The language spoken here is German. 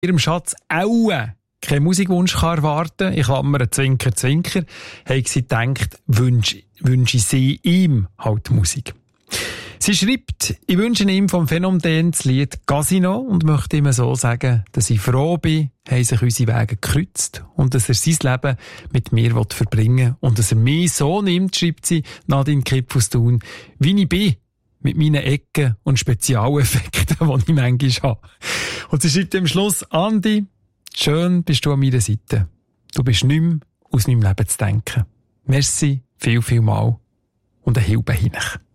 ihrem Schatz auch keinen Musikwunsch kann erwarten, ich klammere Zwinker, Zwinker, haben sie gedacht, wünsche sie ihm halt Musik. Sie schreibt, ich wünsche ihm vom Phänomen das Lied Casino und möchte ihm so sagen, dass ich froh bin, haben sich unsere Wege gekreuzt und dass er sein Leben mit mir verbringen will und dass er mich so nimmt, schreibt sie, Nadine Kipf aus Thun, wie ich bin, mit meinen Ecken und Spezialeffekten, die ich manchmal habe. Und sie schreibt am Schluss, Andi, schön bist du an meiner Seite. Du bist nicht mehr aus meinem Leben zu denken. Merci, viel mal und ein Hilfe hinein.